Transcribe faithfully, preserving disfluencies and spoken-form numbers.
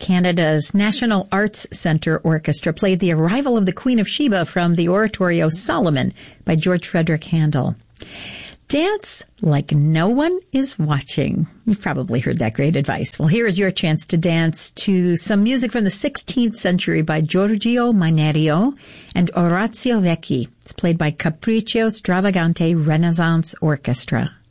Canada's National Arts Centre Orchestra played The Arrival of the Queen of Sheba from the oratorio Solomon by George Frederick Handel. Dance like no one is watching. You've probably heard that great advice. Well, here is your chance to dance to some music from the sixteenth century by Giorgio Mainerio and Orazio Vecchi. It's played by Capriccio Stravagante Renaissance Orchestra.